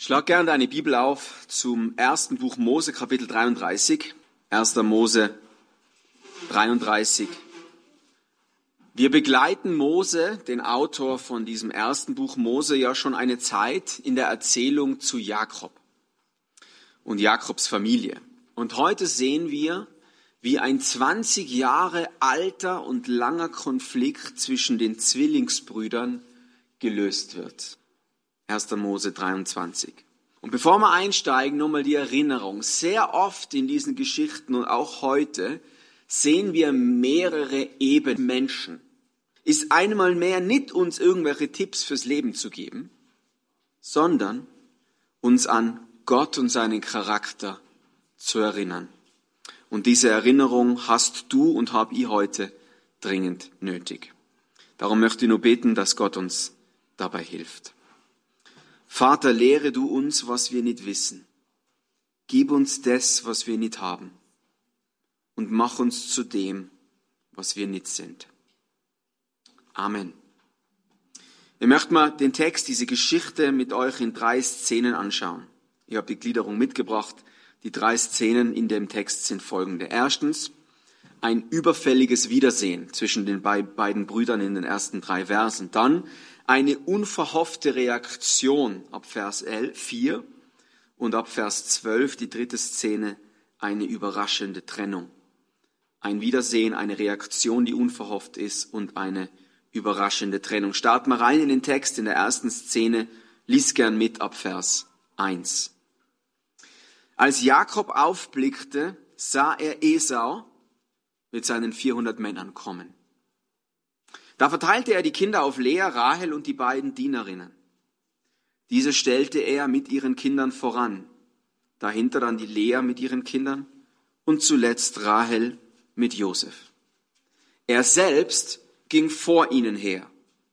Schlag gerne deine Bibel auf zum ersten Buch Mose, Kapitel 33. 1. Mose 33. Wir begleiten Mose, den Autor von diesem ersten Buch Mose, ja schon eine Zeit in der Erzählung zu Jakob und Jakobs Familie. Und heute sehen wir, wie ein 20 Jahre alter und langer Konflikt zwischen den Zwillingsbrüdern gelöst wird. 1. Mose 23. Und bevor wir einsteigen, nochmal die Erinnerung. Sehr oft in diesen Geschichten und auch heute sehen wir mehrere Ebenen Menschen. Ist einmal mehr nicht uns irgendwelche Tipps fürs Leben zu geben, sondern uns an Gott und seinen Charakter zu erinnern. Und diese Erinnerung hast du und habe ich heute dringend nötig. Darum möchte ich nur beten, dass Gott uns dabei hilft. Vater, lehre du uns, was wir nicht wissen. Gib uns das, was wir nicht haben. Und mach uns zu dem, was wir nicht sind. Amen. Ich möchte mal den Text, diese Geschichte mit euch in 3 Szenen anschauen. Ich habe die Gliederung mitgebracht. Die 3 Szenen in dem Text sind folgende. Erstens, ein überfälliges Wiedersehen zwischen den beiden Brüdern in den ersten 3 Versen. Dann eine unverhoffte Reaktion ab Vers 4 und ab Vers 12, die 3. Szene, eine überraschende Trennung. Ein Wiedersehen, eine Reaktion, die unverhofft ist und eine überraschende Trennung. Starten wir rein in den Text in der ersten Szene. Lies gern mit ab Vers 1. Als Jakob aufblickte, sah er Esau mit seinen 400 Männern kommen. Da verteilte er die Kinder auf Lea, Rahel und die beiden Dienerinnen. Diese stellte er mit ihren Kindern voran, dahinter dann die Lea mit ihren Kindern und zuletzt Rahel mit Josef. Er selbst ging vor ihnen her.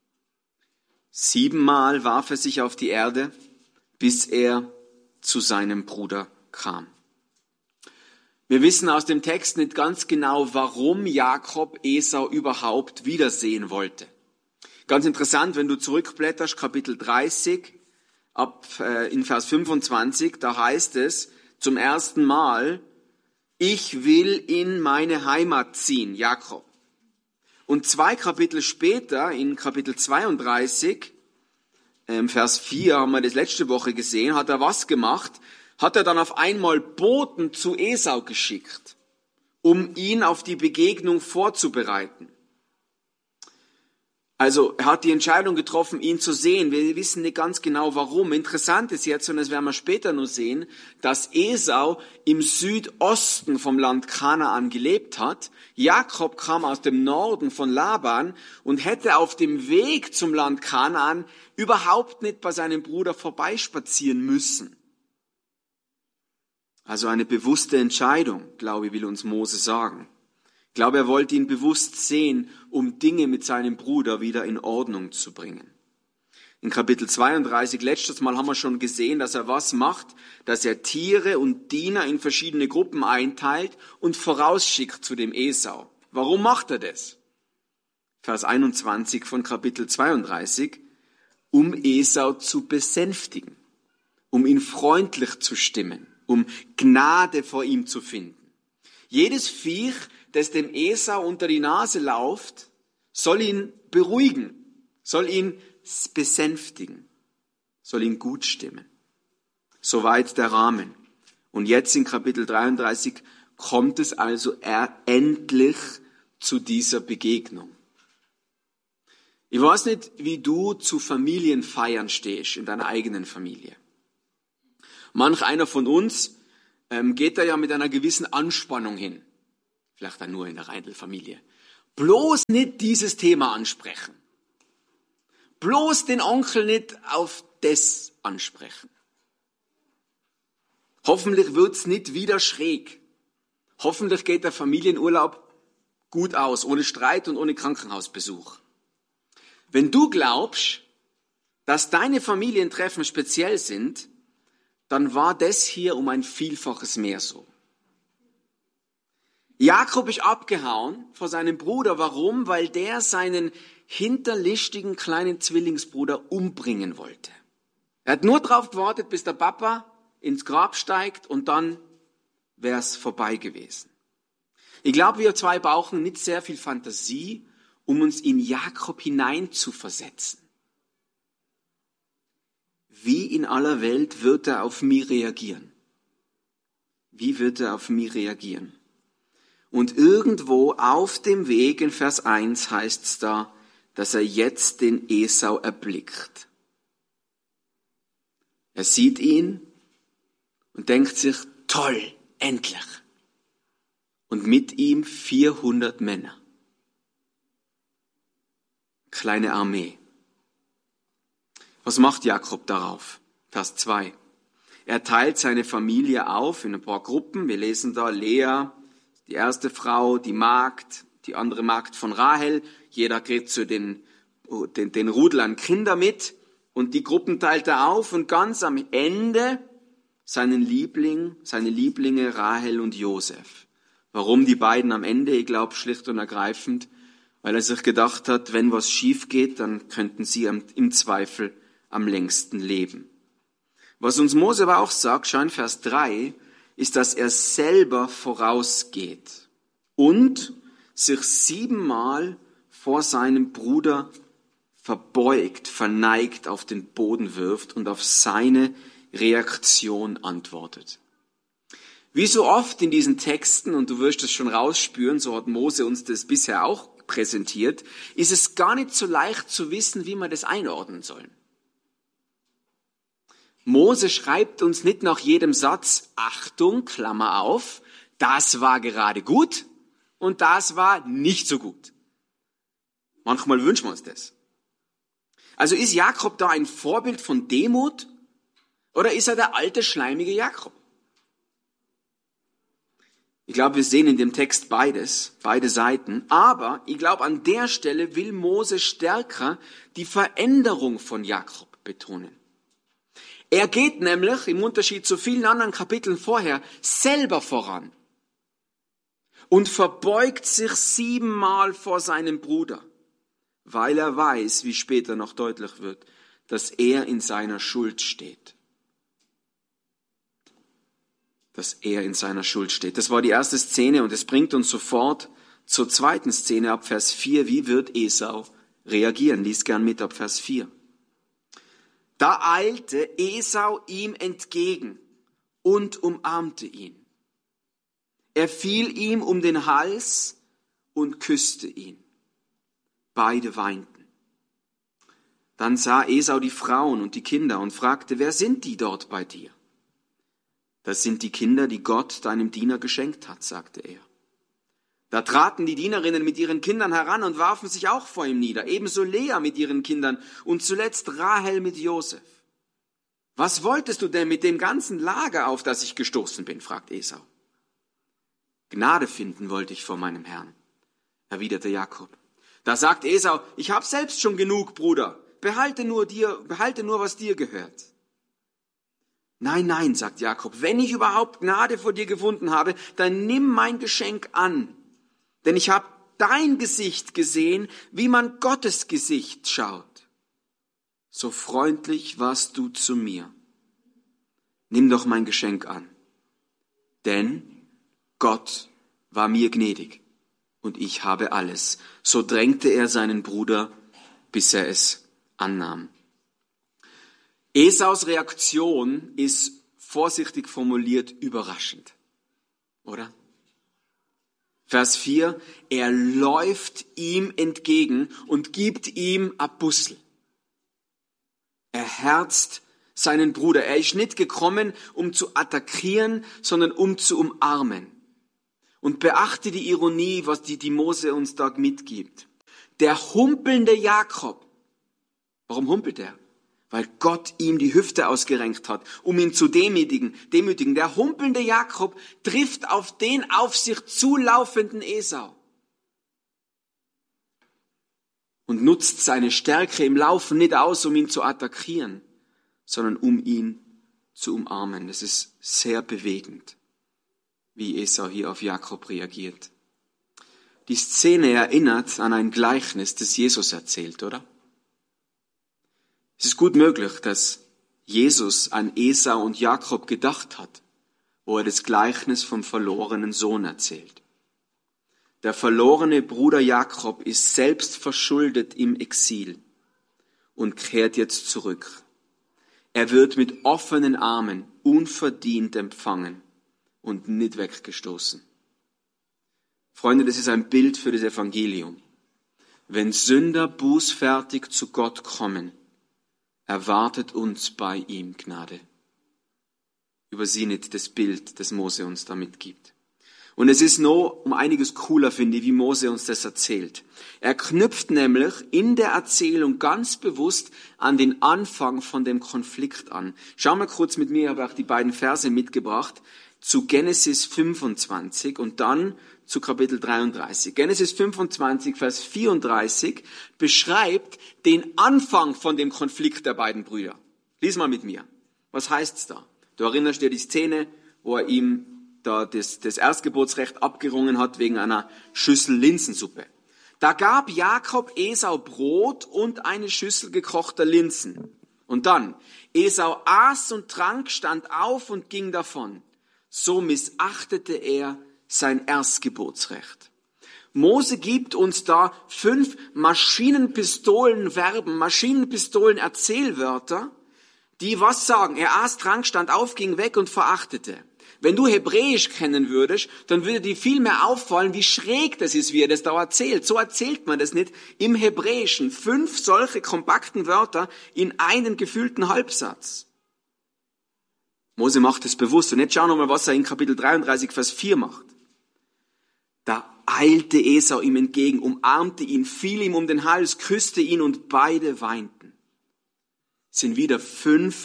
7-mal warf er sich auf die Erde, bis er zu seinem Bruder kam. Wir wissen aus dem Text nicht ganz genau, warum Jakob Esau überhaupt wiedersehen wollte. Ganz interessant, wenn du zurückblätterst, Kapitel 30, in Vers 25, da heißt es zum ersten Mal, ich will in meine Heimat ziehen, Jakob. Und 2 Kapitel später, in Kapitel 32, Vers 4, haben wir das letzte Woche gesehen, hat er was gemacht? Hat er dann auf einmal Boten zu Esau geschickt, um ihn auf die Begegnung vorzubereiten. Also er hat die Entscheidung getroffen, ihn zu sehen. Wir wissen nicht ganz genau warum. Interessant ist jetzt, und das werden wir später noch sehen, dass Esau im Südosten vom Land Kanaan gelebt hat. Jakob kam aus dem Norden von Laban und hätte auf dem Weg zum Land Kanaan überhaupt nicht bei seinem Bruder vorbeispazieren müssen. Also eine bewusste Entscheidung, glaube ich, will uns Mose sagen. Ich glaube, er wollte ihn bewusst sehen, um Dinge mit seinem Bruder wieder in Ordnung zu bringen. In Kapitel 32, letztes Mal haben wir schon gesehen, dass er was macht, dass er Tiere und Diener in verschiedene Gruppen einteilt und vorausschickt zu dem Esau. Warum macht er das? Vers 21 von Kapitel 32, um Esau zu besänftigen, um ihn freundlich zu stimmen, um Gnade vor ihm zu finden. Jedes Viech, das dem Esau unter die Nase läuft, soll ihn beruhigen, soll ihn besänftigen, soll ihn gut stimmen. Soweit der Rahmen. Und jetzt in Kapitel 33 kommt es also endlich zu dieser Begegnung. Ich weiß nicht, wie du zu Familienfeiern stehst, in deiner eigenen Familie. Manch einer von uns geht da ja mit einer gewissen Anspannung hin. Vielleicht dann nur in der Reindl-Familie. Bloß nicht dieses Thema ansprechen. Bloß den Onkel nicht auf das ansprechen. Hoffentlich wird's nicht wieder schräg. Hoffentlich geht der Familienurlaub gut aus, ohne Streit und ohne Krankenhausbesuch. Wenn du glaubst, dass deine Familientreffen speziell sind, dann war das hier um ein Vielfaches mehr so. Jakob ist abgehauen vor seinem Bruder. Warum? Weil der seinen hinterlistigen kleinen Zwillingsbruder umbringen wollte. Er hat nur darauf gewartet, bis der Papa ins Grab steigt und dann wäre es vorbei gewesen. Ich glaube, wir zwei brauchen nicht sehr viel Fantasie, um uns in Jakob hineinzuversetzen. Wie in aller Welt wird er auf mich reagieren? Wie wird er auf mich reagieren? Und irgendwo auf dem Weg in Vers 1 heißt es da, dass er jetzt den Esau erblickt. Er sieht ihn und denkt sich, toll, endlich. Und mit ihm 400 Männer. Kleine Armee. Was macht Jakob darauf? Vers 2. Er teilt seine Familie auf in ein paar Gruppen. Wir lesen da Lea, die erste Frau, die Magd, die andere Magd von Rahel. Jeder kriegt so den Rudel an Kinder mit. Und die Gruppen teilt er auf und ganz am Ende seine Lieblinge Rahel und Josef. Warum die beiden am Ende? Ich glaube schlicht und ergreifend, weil er sich gedacht hat, wenn was schief geht, dann könnten sie im Zweifel am längsten leben. Was uns Mose aber auch sagt, schau in Vers 3, ist, dass er selber vorausgeht und sich 7-mal vor seinem Bruder verbeugt, verneigt, auf den Boden wirft und auf seine Reaktion antwortet. Wie so oft in diesen Texten, und du wirst es schon rausspüren, so hat Mose uns das bisher auch präsentiert, ist es gar nicht so leicht zu wissen, wie wir das einordnen sollen. Mose schreibt uns nicht nach jedem Satz, Achtung, Klammer auf, das war gerade gut und das war nicht so gut. Manchmal wünschen wir uns das. Also ist Jakob da ein Vorbild von Demut oder ist er der alte, schleimige Jakob? Ich glaube, wir sehen in dem Text beides, beide Seiten. Aber ich glaube, an der Stelle will Mose stärker die Veränderung von Jakob betonen. Er geht nämlich, im Unterschied zu vielen anderen Kapiteln vorher, selber voran und verbeugt sich 7-mal vor seinem Bruder, weil er weiß, wie später noch deutlich wird, dass er in seiner Schuld steht. Dass er in seiner Schuld steht. Das war die erste Szene und es bringt uns sofort zur zweiten Szene ab Vers 4. Wie wird Esau reagieren? Lies gern mit ab Vers 4. Da eilte Esau ihm entgegen und umarmte ihn. Er fiel ihm um den Hals und küsste ihn. Beide weinten. Dann sah Esau die Frauen und die Kinder und fragte, wer sind die dort bei dir? Das sind die Kinder, die Gott deinem Diener geschenkt hat, sagte er. Da traten die Dienerinnen mit ihren Kindern heran und warfen sich auch vor ihm nieder, ebenso Lea mit ihren Kindern und zuletzt Rahel mit Josef. Was wolltest du denn mit dem ganzen Lager, auf das ich gestoßen bin, fragt Esau. Gnade finden wollte ich vor meinem Herrn, erwiderte Jakob. Da sagt Esau, ich habe selbst schon genug, Bruder, behalte nur, was dir gehört. Nein, nein, sagt Jakob, wenn ich überhaupt Gnade vor dir gefunden habe, dann nimm mein Geschenk an. Denn ich habe dein Gesicht gesehen, wie man Gottes Gesicht schaut. So freundlich warst du zu mir. Nimm doch mein Geschenk an. Denn Gott war mir gnädig und ich habe alles. So drängte er seinen Bruder, bis er es annahm. Esaus Reaktion ist vorsichtig formuliert überraschend, oder? Vers 4, er läuft ihm entgegen und gibt ihm ein Bussel. Er herzt seinen Bruder. Er ist nicht gekommen, um zu attackieren, sondern um zu umarmen. Und beachte die Ironie, was die Mose uns da mitgibt. Der humpelnde Jakob, warum humpelt er? Weil Gott ihm die Hüfte ausgerenkt hat, um ihn zu demütigen. Der humpelnde Jakob trifft auf den auf sich zulaufenden Esau und nutzt seine Stärke im Laufen nicht aus, um ihn zu attackieren, sondern um ihn zu umarmen. Das ist sehr bewegend, wie Esau hier auf Jakob reagiert. Die Szene erinnert an ein Gleichnis, das Jesus erzählt, oder? Es ist gut möglich, dass Jesus an Esau und Jakob gedacht hat, wo er das Gleichnis vom verlorenen Sohn erzählt. Der verlorene Bruder Jakob ist selbst verschuldet im Exil und kehrt jetzt zurück. Er wird mit offenen Armen unverdient empfangen und nicht weggestoßen. Freunde, das ist ein Bild für das Evangelium. Wenn Sünder bußfertig zu Gott kommen, erwartet uns bei ihm Gnade. Übersieh nicht das Bild, das Mose uns da mitgibt. Und es ist noch um einiges cooler, finde ich, wie Mose uns das erzählt. Er knüpft nämlich in der Erzählung ganz bewusst an den Anfang von dem Konflikt an. Schau mal kurz mit mir, ich habe auch die beiden Verse mitgebracht, zu Genesis 25 und dann zu Kapitel 33. Genesis 25, Vers 34 beschreibt den Anfang von dem Konflikt der beiden Brüder. Lies mal mit mir. Was heißt's da? Du erinnerst dir die Szene, wo er ihm da das Erstgeburtsrecht abgerungen hat wegen einer Schüssel Linsensuppe. Da gab Jakob Esau Brot und eine Schüssel gekochter Linsen. Und dann, Esau aß und trank, stand auf und ging davon. So missachtete er sein Erstgeburtsrecht. Mose gibt uns da 5 Maschinenpistolen-Verben, Maschinenpistolen-Erzählwörter, die was sagen? Er aß, trank, stand auf, ging weg und verachtete. Wenn du Hebräisch kennen würdest, dann würde dir viel mehr auffallen, wie schräg das ist, wie er das da erzählt. So erzählt man das nicht im Hebräischen. 5 solche kompakten Wörter in einen gefüllten Halbsatz. Mose macht es bewusst. Und jetzt schau nochmal, was er in Kapitel 33, Vers 4 macht. Da eilte Esau ihm entgegen, umarmte ihn, fiel ihm um den Hals, küsste ihn und beide weinten. Es sind wieder 5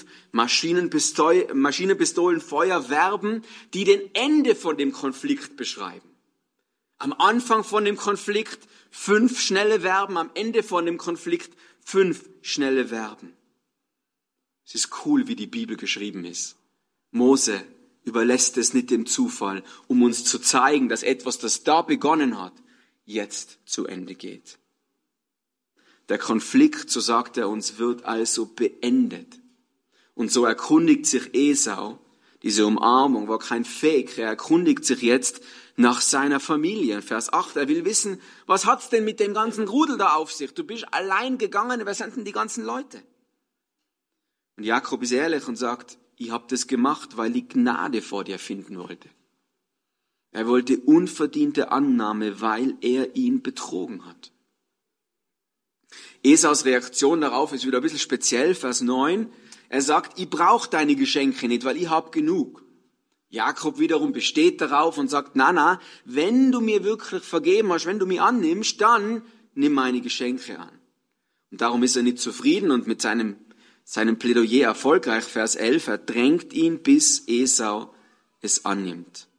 Maschinenpistolen-Feuerverben, die den Ende von dem Konflikt beschreiben. Am Anfang von dem Konflikt 5 schnelle Verben, am Ende von dem Konflikt 5 schnelle Verben. Es ist cool, wie die Bibel geschrieben ist. Mose überlässt es nicht dem Zufall, um uns zu zeigen, dass etwas, das da begonnen hat, jetzt zu Ende geht. Der Konflikt, so sagt er uns, wird also beendet. Und so erkundigt sich Esau, diese Umarmung war kein Fake, er erkundigt sich jetzt nach seiner Familie. Vers 8, er will wissen, was hat's denn mit dem ganzen Rudel da auf sich? Du bist allein gegangen, wer sind denn die ganzen Leute? Und Jakob ist ehrlich und sagt, ich habe das gemacht, weil ich Gnade vor dir finden wollte. Er wollte unverdiente Annahme, weil er ihn betrogen hat. Esaus Reaktion darauf ist wieder ein bisschen speziell, Vers 9. Er sagt, ich brauche deine Geschenke nicht, weil ich habe genug. Jakob wiederum besteht darauf und sagt, na, wenn du mir wirklich vergeben hast, wenn du mich annimmst, dann nimm meine Geschenke an. Und darum ist er nicht zufrieden und mit seinem Plädoyer erfolgreich, Vers 11, er drängt ihn, bis Esau es annimmt.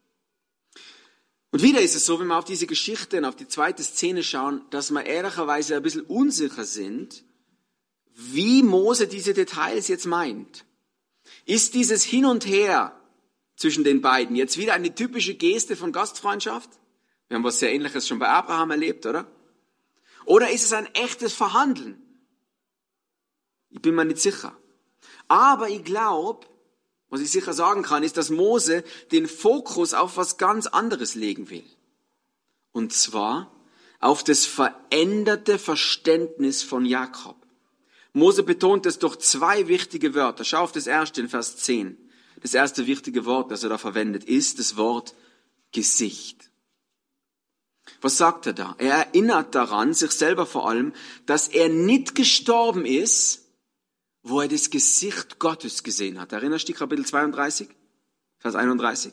Und wieder ist es so, wenn wir auf diese Geschichte und auf die zweite Szene schauen, dass wir ehrlicherweise ein bisschen unsicher sind, wie Mose diese Details jetzt meint. Ist dieses Hin und Her zwischen den beiden jetzt wieder eine typische Geste von Gastfreundschaft? Wir haben was sehr Ähnliches schon bei Abraham erlebt, oder? Oder ist es ein echtes Verhandeln? Ich bin mir nicht sicher. Aber ich glaube, was ich sicher sagen kann, ist, dass Mose den Fokus auf was ganz anderes legen will. Und zwar auf das veränderte Verständnis von Jakob. Mose betont es durch 2 wichtige Wörter. Schau auf das erste in Vers 10. Das erste wichtige Wort, das er da verwendet, ist das Wort Gesicht. Was sagt er da? Er erinnert daran, sich selber vor allem, dass er nicht gestorben ist, wo er das Gesicht Gottes gesehen hat. Erinnerst du dich Kapitel 32, Vers 31?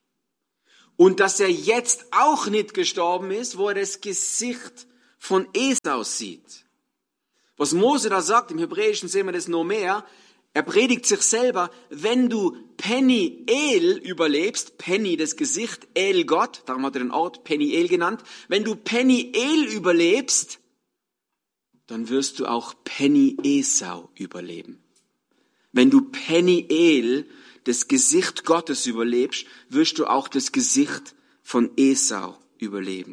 Und dass er jetzt auch nicht gestorben ist, wo er das Gesicht von Esau sieht. Was Mose da sagt, im Hebräischen sehen wir das noch mehr, er predigt sich selber, wenn du Peniel überlebst, Penny das Gesicht, El Gott, darum hat er den Ort Peniel genannt, wenn du Peniel überlebst, dann wirst du auch Penny Esau überleben. Wenn du Peniel, das Gesicht Gottes überlebst, wirst du auch das Gesicht von Esau überleben.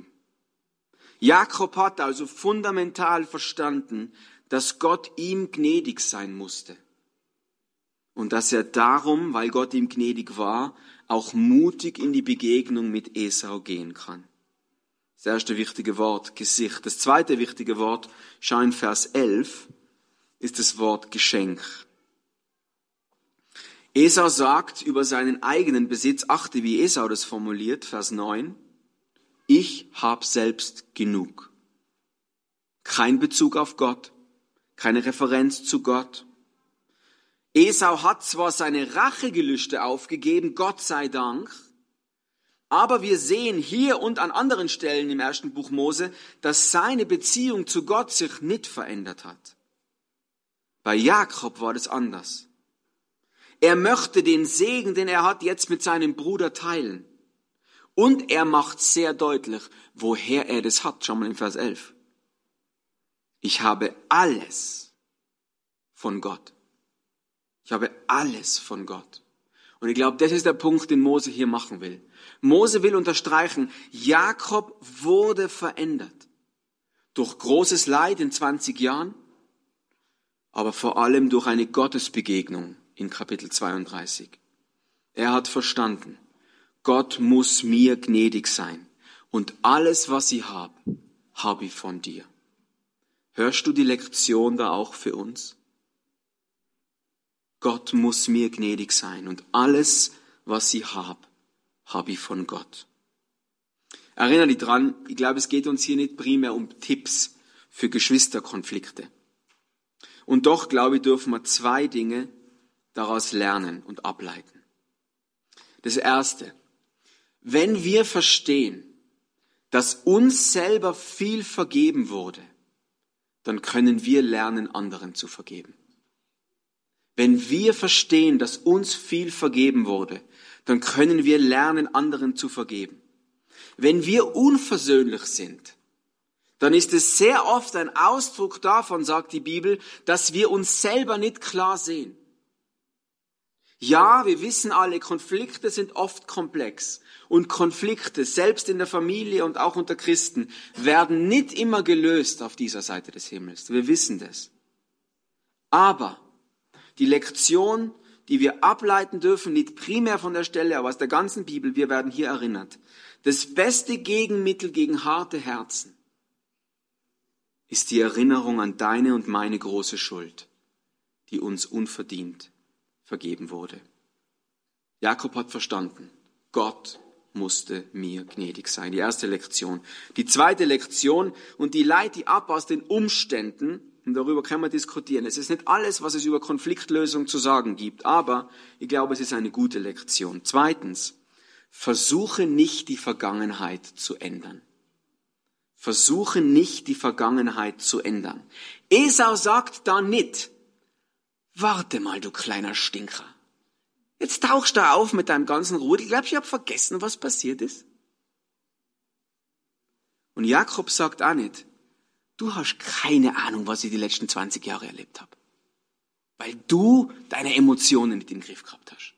Jakob hat also fundamental verstanden, dass Gott ihm gnädig sein musste. und dass er darum, weil Gott ihm gnädig war, auch mutig in die Begegnung mit Esau gehen kann. Das erste wichtige Wort, Gesicht. Das zweite wichtige Wort, schau in Vers 11, ist das Wort Geschenk. Esau sagt über seinen eigenen Besitz, achte, wie Esau das formuliert, Vers 9, ich hab selbst genug. Kein Bezug auf Gott, keine Referenz zu Gott. Esau hat zwar seine Rachegelüste aufgegeben, Gott sei Dank, aber wir sehen hier und an anderen Stellen im ersten Buch Mose, dass seine Beziehung zu Gott sich nicht verändert hat. Bei Jakob war das anders. Er möchte den Segen, den er hat, jetzt mit seinem Bruder teilen. Und er macht sehr deutlich, woher er das hat. Schau mal in Vers 11. Ich habe alles von Gott. Ich habe alles von Gott. Und ich glaube, das ist der Punkt, den Mose hier machen will. Mose will unterstreichen, Jakob wurde verändert. Durch großes Leid in 20 Jahren, aber vor allem durch eine Gottesbegegnung in Kapitel 32. Er hat verstanden, Gott muss mir gnädig sein und alles, was ich habe ich von dir. Hörst du die Lektion da auch für uns? Gott muss mir gnädig sein und alles, was ich habe ich von Gott. Erinnere dich dran, ich glaube, es geht uns hier nicht primär um Tipps für Geschwisterkonflikte. Und doch, glaube ich, dürfen wir 2 Dinge daraus lernen und ableiten. Das erste, wenn wir verstehen, dass uns selber viel vergeben wurde, dann können wir lernen, anderen zu vergeben. Wenn wir verstehen, dass uns viel vergeben wurde, dann können wir lernen, anderen zu vergeben. Wenn wir unversöhnlich sind, dann ist es sehr oft ein Ausdruck davon, sagt die Bibel, dass wir uns selber nicht klar sehen. Ja, wir wissen alle, Konflikte sind oft komplex. Und Konflikte, selbst in der Familie und auch unter Christen, werden nicht immer gelöst auf dieser Seite des Himmels. Wir wissen das. Aber die Lektion, die wir ableiten dürfen, nicht primär von der Stelle, aber aus der ganzen Bibel, wir werden hier erinnert. Das beste Gegenmittel gegen harte Herzen ist die Erinnerung an deine und meine große Schuld, die uns unverdient vergeben wurde. Jakob hat verstanden, Gott musste mir gnädig sein. Die erste Lektion. Die zweite Lektion, und die leite ich ab aus den Umständen, und darüber können wir diskutieren. Es ist nicht alles, was es über Konfliktlösung zu sagen gibt, aber ich glaube, es ist eine gute Lektion. Zweitens, versuche nicht die Vergangenheit zu ändern. Versuche nicht die Vergangenheit zu ändern. Esau sagt da nicht, warte mal, du kleiner Stinker. Jetzt tauchst du auf mit deinem ganzen Rudel. Ich glaube, ich habe vergessen, was passiert ist. Und Jakob sagt auch nicht, du hast keine Ahnung, was ich die letzten 20 Jahre erlebt habe. Weil du deine Emotionen nicht im Griff gehabt hast.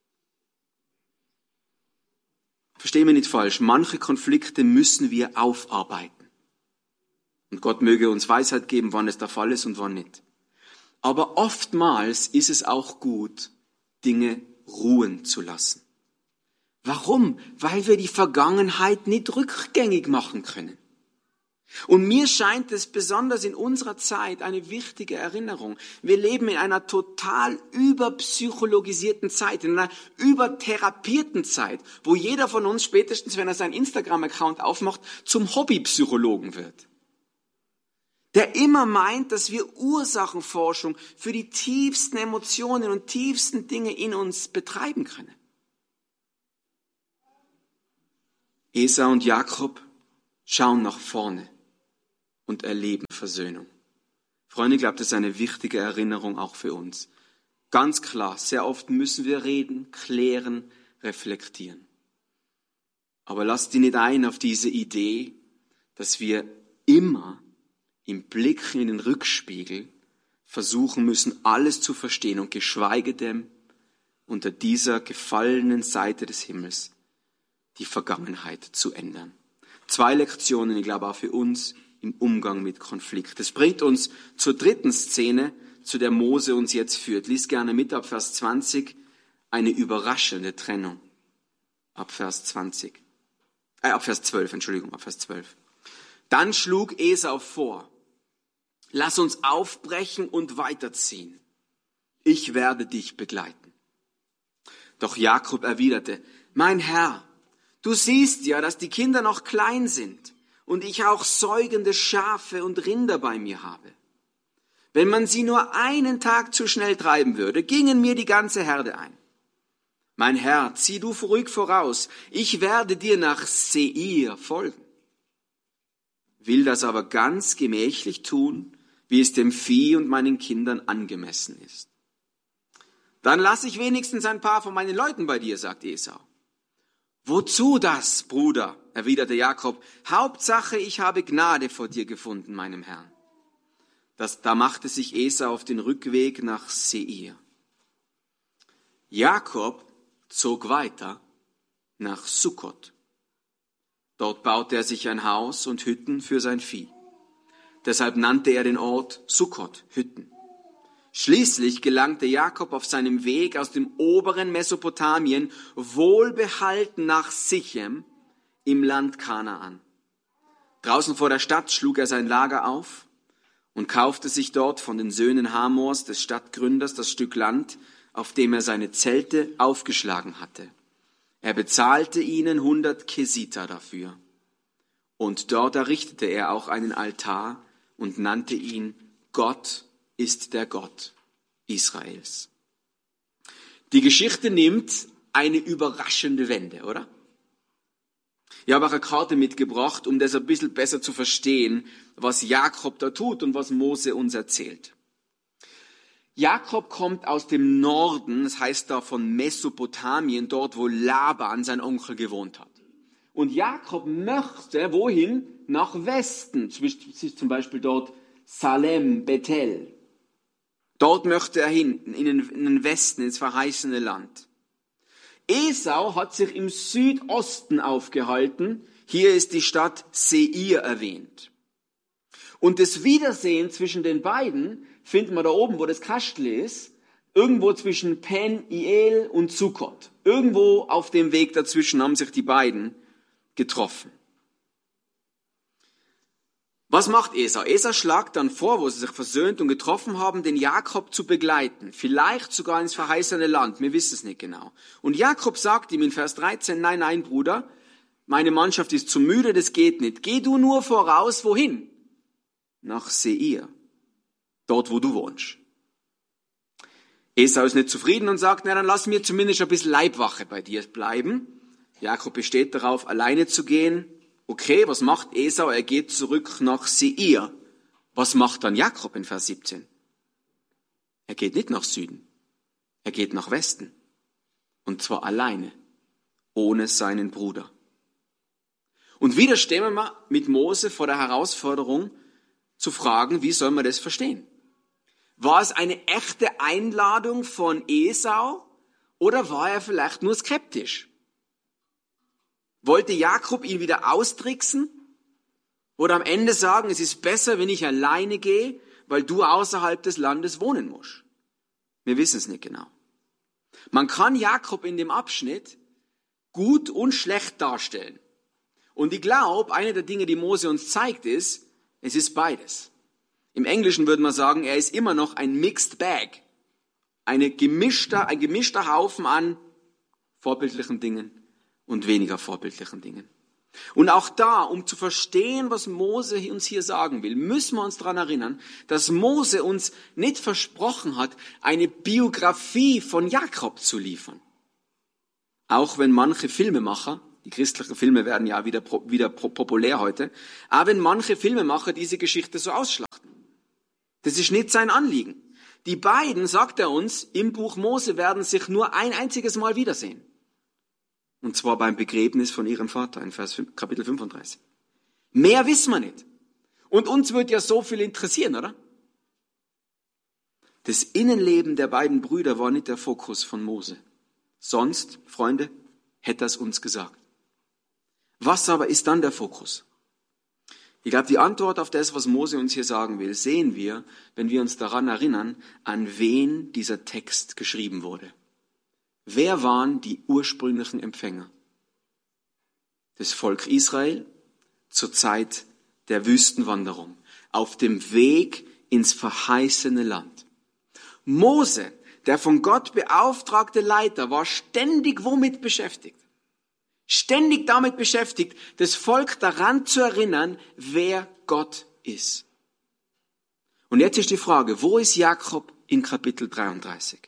Versteh mich nicht falsch. Manche Konflikte müssen wir aufarbeiten. Und Gott möge uns Weisheit geben, wann es der Fall ist und wann nicht. Aber oftmals ist es auch gut, Dinge ruhen zu lassen. Warum? Weil wir die Vergangenheit nicht rückgängig machen können. Und mir scheint es besonders in unserer Zeit eine wichtige Erinnerung. Wir leben in einer total überpsychologisierten Zeit, in einer übertherapierten Zeit, wo jeder von uns spätestens, wenn er seinen Instagram-Account aufmacht, zum Hobbypsychologen wird. Der immer meint, dass wir Ursachenforschung für die tiefsten Emotionen und tiefsten Dinge in uns betreiben können. Esau und Jakob schauen nach vorne und erleben Versöhnung. Freunde, ich glaube, das ist eine wichtige Erinnerung auch für uns. Ganz klar, sehr oft müssen wir reden, klären, reflektieren. Aber lasst die nicht ein auf diese Idee, dass wir immer im Blick in den Rückspiegel versuchen müssen, alles zu verstehen und geschweige denn unter dieser gefallenen Seite des Himmels die Vergangenheit zu ändern. 2 Lektionen, ich glaube auch für uns, im Umgang mit Konflikt. Das bringt uns zur dritten Szene, zu der Mose uns jetzt führt. Lies gerne mit ab Vers 20, eine überraschende Trennung. Ab Vers 12. Ab Vers 12. Dann schlug Esau vor, lass uns aufbrechen und weiterziehen. Ich werde dich begleiten. Doch Jakob erwiderte, mein Herr, du siehst ja, dass die Kinder noch klein sind und ich auch säugende Schafe und Rinder bei mir habe. Wenn man sie nur einen Tag zu schnell treiben würde, gingen mir die ganze Herde ein. Mein Herr, zieh du ruhig voraus, ich werde dir nach Seir folgen. Will das aber ganz gemächlich tun, wie es dem Vieh und meinen Kindern angemessen ist. Dann lass ich wenigstens ein paar von meinen Leuten bei dir, sagt Esau. Wozu das, Bruder? Erwiderte Jakob. Hauptsache, ich habe Gnade vor dir gefunden, meinem Herrn. Da machte sich Esau auf den Rückweg nach Seir. Jakob zog weiter nach Sukkot. Dort baute er sich ein Haus und Hütten für sein Vieh. Deshalb nannte er den Ort Sukkot, Hütten. Schließlich gelangte Jakob auf seinem Weg aus dem oberen Mesopotamien wohlbehalten nach Sichem im Land Kanaan. Draußen vor der Stadt schlug er sein Lager auf und kaufte sich dort von den Söhnen Hamors, des Stadtgründers, das Stück Land, auf dem er seine Zelte aufgeschlagen hatte. Er bezahlte ihnen 100 Kesita dafür. Und dort errichtete er auch einen Altar und nannte ihn Gott ist der Gott Israels. Die Geschichte nimmt eine überraschende Wende, oder? Ich habe auch eine Karte mitgebracht, um das ein bisschen besser zu verstehen, was Jakob da tut und was Mose uns erzählt. Jakob kommt aus dem Norden, das heißt da von Mesopotamien, dort wo Laban, sein Onkel, gewohnt hat. Und Jakob möchte wohin? Nach Westen, zum Beispiel dort Salem, Bethel. Dort möchte er hin, in den Westen, ins verheißene Land. Esau hat sich im Südosten aufgehalten. Hier ist die Stadt Seir erwähnt. Und das Wiedersehen zwischen den beiden finden wir da oben, wo das Kastel ist, irgendwo zwischen Pen-Iel und Sukkot. Irgendwo auf dem Weg dazwischen haben sich die beiden getroffen. Was macht Esau? Esau schlagt dann vor, wo sie sich versöhnt und getroffen haben, den Jakob zu begleiten. Vielleicht sogar ins verheißene Land, wir wissen es nicht genau. Und Jakob sagt ihm in Vers 13, nein, Bruder, meine Mannschaft ist zu müde, das geht nicht. Geh du nur voraus, wohin? Nach Seir, dort wo du wohnst. Esau ist nicht zufrieden und sagt, na dann lass mir zumindest ein bisschen Leibwache bei dir bleiben. Jakob besteht darauf, alleine zu gehen. Okay, was macht Esau? Er geht zurück nach Seir. Was macht dann Jakob in Vers 17? Er geht nicht nach Süden. Er geht nach Westen. Und zwar alleine, ohne seinen Bruder. Und wieder stehen wir mit Mose vor der Herausforderung zu fragen, wie soll man das verstehen? War es eine echte Einladung von Esau oder war er vielleicht nur skeptisch? Wollte Jakob ihn wieder austricksen oder am Ende sagen, es ist besser, wenn ich alleine gehe, weil du außerhalb des Landes wohnen musst? Wir wissen es nicht genau. Man kann Jakob in dem Abschnitt gut und schlecht darstellen. Und ich glaube, eine der Dinge, die Mose uns zeigt, ist, es ist beides. Im Englischen würde man sagen, er ist immer noch ein Mixed Bag. Ein gemischter Haufen an vorbildlichen Dingen und weniger vorbildlichen Dingen. Und auch da, um zu verstehen, was Mose uns hier sagen will, müssen wir uns daran erinnern, dass Mose uns nicht versprochen hat, eine Biografie von Jakob zu liefern. Auch wenn manche Filmemacher, die christlichen Filme werden ja wieder populär heute, aber wenn manche Filmemacher diese Geschichte so ausschlachten. Das ist nicht sein Anliegen. Die beiden, sagt er uns, im Buch Mose werden sich nur ein einziges Mal wiedersehen. Und zwar beim Begräbnis von ihrem Vater in Kapitel 35. Mehr wissen wir nicht. Und uns wird ja so viel interessieren, oder? Das Innenleben der beiden Brüder war nicht der Fokus von Mose. Sonst, Freunde, hätte er es uns gesagt. Was aber ist dann der Fokus? Ich glaube, die Antwort auf das, was Mose uns hier sagen will, sehen wir, wenn wir uns daran erinnern, an wen dieser Text geschrieben wurde. Wer waren die ursprünglichen Empfänger? Das Volk Israel zur Zeit der Wüstenwanderung, auf dem Weg ins verheißene Land. Mose, der von Gott beauftragte Leiter, war ständig womit beschäftigt? Ständig damit beschäftigt, das Volk daran zu erinnern, wer Gott ist. Und jetzt ist die Frage, wo ist Jakob in Kapitel 33?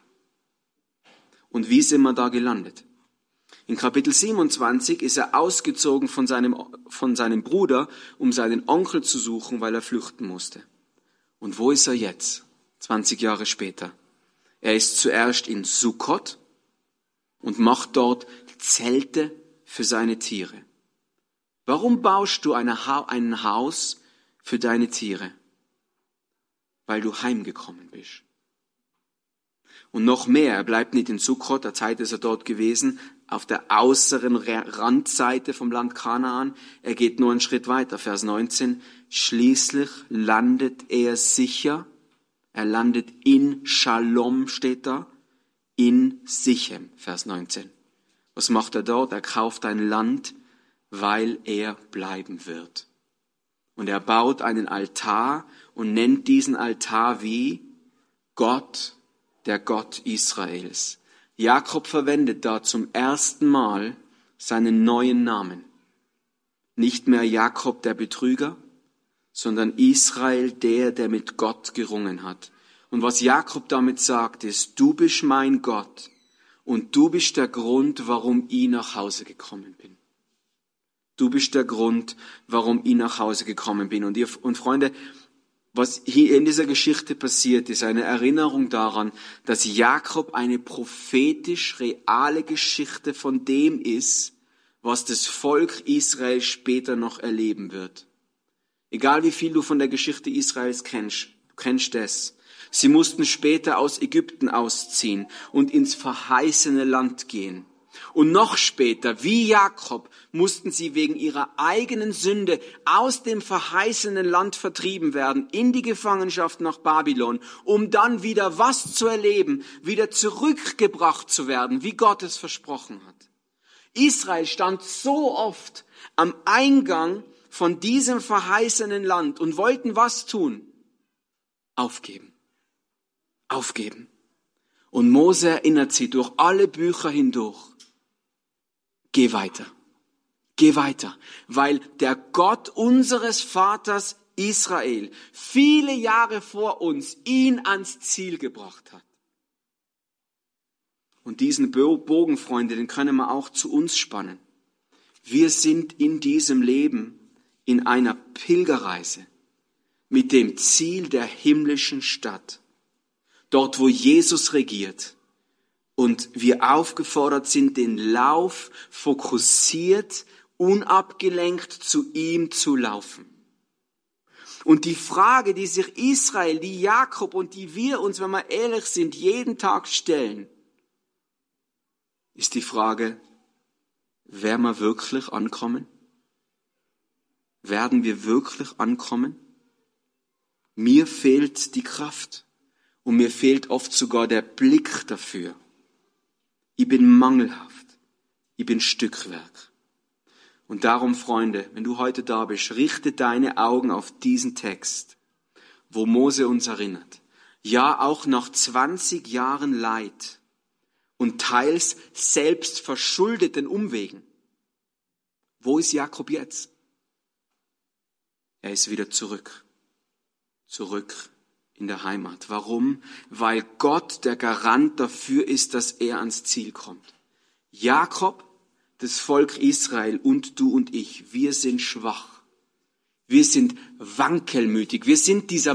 Und wie sind wir da gelandet? In Kapitel 27 ist er ausgezogen von seinem Bruder, um seinen Onkel zu suchen, weil er flüchten musste. Und wo ist er jetzt, 20 Jahre später? Er ist zuerst in Sukkot und macht dort Zelte für seine Tiere. Warum baust du ein Haus für deine Tiere? Weil du heimgekommen bist. Und noch mehr, er bleibt nicht in Sukkot, der Zeit ist er dort gewesen, auf der äußeren Randseite vom Land Kanaan. Er geht nur einen Schritt weiter, Vers 19. Schließlich landet er sicher, er landet in Shalom, steht da, in Sichem, Vers 19. Was macht er dort? Er kauft ein Land, weil er bleiben wird. Und er baut einen Altar und nennt diesen Altar wie Gott, der Gott Israels. Jakob verwendet da zum ersten Mal seinen neuen Namen. Nicht mehr Jakob der Betrüger, sondern Israel der mit Gott gerungen hat. Und was Jakob damit sagt, ist, du bist mein Gott und du bist der Grund, warum ich nach Hause gekommen bin. Du bist der Grund, warum ich nach Hause gekommen bin. Und Freunde, was hier in dieser Geschichte passiert, ist eine Erinnerung daran, dass Jakob eine prophetisch reale Geschichte von dem ist, was das Volk Israel später noch erleben wird. Egal wie viel du von der Geschichte Israels kennst, du kennst das. Sie mussten später aus Ägypten ausziehen und ins verheißene Land gehen. Und noch später, wie Jakob, mussten sie wegen ihrer eigenen Sünde aus dem verheißenen Land vertrieben werden, in die Gefangenschaft nach Babylon, um dann wieder was zu erleben, wieder zurückgebracht zu werden, wie Gott es versprochen hat. Israel stand so oft am Eingang von diesem verheißenen Land und wollten was tun? Aufgeben. Aufgeben. Und Mose erinnert sie durch alle Bücher hindurch. Geh weiter. Geh weiter. Weil der Gott unseres Vaters Israel viele Jahre vor uns ihn ans Ziel gebracht hat. Und diesen Bogen, Freunde, den können wir auch zu uns spannen. Wir sind in diesem Leben in einer Pilgerreise mit dem Ziel der himmlischen Stadt. Dort, wo Jesus regiert. Und wir aufgefordert sind, den Lauf fokussiert, unabgelenkt zu ihm zu laufen. Und die Frage, die sich Israel, die Jakob und die wir uns, wenn wir ehrlich sind, jeden Tag stellen, ist die Frage, werden wir wirklich ankommen? Werden wir wirklich ankommen? Mir fehlt die Kraft und mir fehlt oft sogar der Blick dafür. Ich bin mangelhaft. Ich bin Stückwerk. Und darum, Freunde, wenn du heute da bist, richte deine Augen auf diesen Text, wo Mose uns erinnert. Ja, auch nach 20 Jahren Leid und teils selbst verschuldeten Umwegen. Wo ist Jakob jetzt? Er ist wieder zurück. Zurück in der Heimat. Warum? Weil Gott der Garant dafür ist, dass er ans Ziel kommt. Jakob, das Volk Israel und du und ich, wir sind schwach. Wir sind wankelmütig. Wir sind dieser